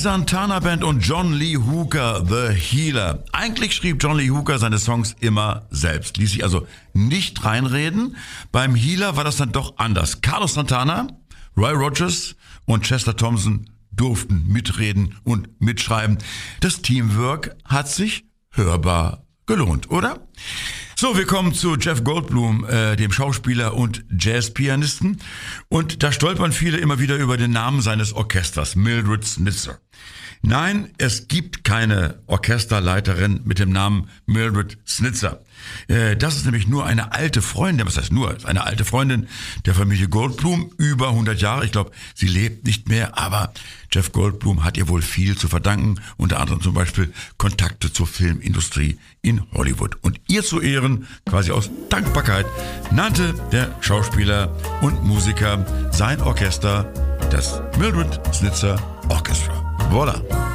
Santana Band und John Lee Hooker, The Healer. Eigentlich schrieb John Lee Hooker seine Songs immer selbst, ließ sich also nicht reinreden. Beim Healer war das dann doch anders. Carlos Santana, Roy Rogers und Chester Thompson durften mitreden und mitschreiben. Das Teamwork hat sich hörbar gelohnt, oder? So, wir kommen zu Jeff Goldblum, dem Schauspieler und Jazzpianisten. Und da stolpern viele immer wieder über den Namen seines Orchesters, Mildred Snitzer. Nein, es gibt keine Orchesterleiterin mit dem Namen Mildred Snitzer. Das ist nämlich nur eine alte Freundin, was heißt nur, eine alte Freundin der Familie Goldblum, über 100 Jahre. Ich glaube, sie lebt nicht mehr, aber Jeff Goldblum hat ihr wohl viel zu verdanken, unter anderem zum Beispiel Kontakte zur Filmindustrie in Hollywood. Und ihr zu Ehren, quasi aus Dankbarkeit, nannte der Schauspieler und Musiker sein Orchester das Mildred Snitzer Orchestra. Voilà.